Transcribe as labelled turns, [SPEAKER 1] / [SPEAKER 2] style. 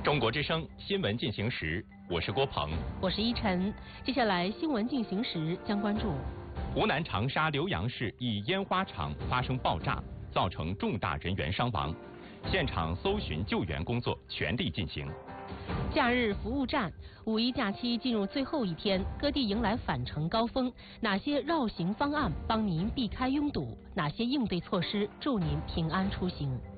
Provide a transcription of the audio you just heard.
[SPEAKER 1] 中国之声新闻进行时，我是郭鹏，
[SPEAKER 2] 我是依晨。接下来新闻进行时将关注：
[SPEAKER 1] 湖南长沙浏阳市一烟花厂发生爆炸，造成重大人员伤亡，现场搜寻救援工作全力进行。
[SPEAKER 2] 假日服务站，五一假期进入最后一天，各地迎来返程高峰。哪些绕行方案帮您避开拥堵？哪些应对措施助您平安出行？